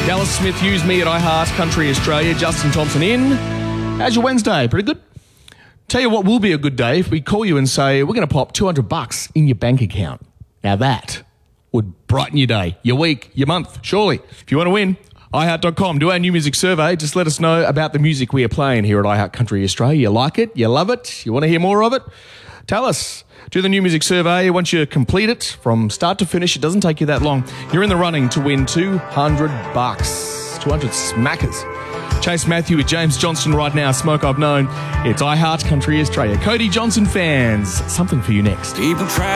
Dallas Smith, Hughes, me at iHeart Country Australia, Justin Thompson in. How's your Wednesday? Pretty good? Tell you what will be a good day if we call you and say, we're going to pop $200 in your bank account. Now that would brighten your day, your week, your month, surely. If you want to win, iHeart.com. Do our new music survey. Just let us know about the music we are playing here at iHeart Country Australia. You like it? You love it? You want to hear more of it? Tell us. Do the new music survey. Once you complete it from start to finish, it doesn't take you that long. You're in the running to win $200. 200 smackers. Chase Matthew with James Johnston right now. Smoke I've Known. It's iHeart Country Australia. Cody Johnson fans. Something for you next. Keep track.